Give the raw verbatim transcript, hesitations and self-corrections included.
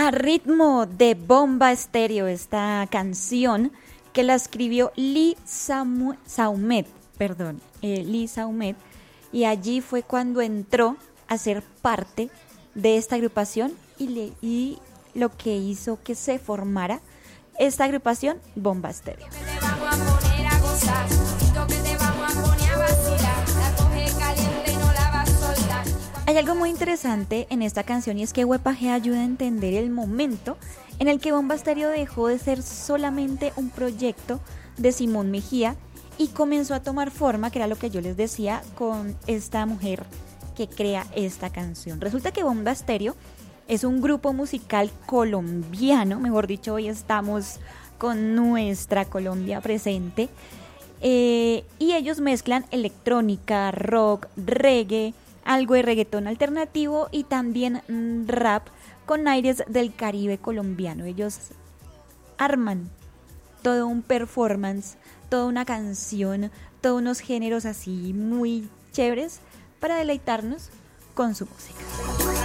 A ritmo de Bomba Estéreo, esta canción que la escribió Lee Samu- Saumet, perdón, eh, Lee Saumet, y allí fue cuando entró a ser parte de esta agrupación y, le, y lo que hizo que se formara esta agrupación Bomba Estéreo. Hay algo muy interesante en esta canción y es que Huepaje ayuda a entender el momento en el que Bomba Estéreo dejó de ser solamente un proyecto de Simón Mejía y comenzó a tomar forma, que era lo que yo les decía, con esta mujer que crea esta canción. Resulta que Bomba Estéreo es un grupo musical colombiano, mejor dicho, hoy estamos con nuestra Colombia presente, eh, y ellos mezclan electrónica, rock, reggae, algo de reggaetón alternativo y también mm, rap con aires del Caribe colombiano. Ellos arman todo un performance, toda una canción, todos unos géneros así muy chéveres para deleitarnos con su música.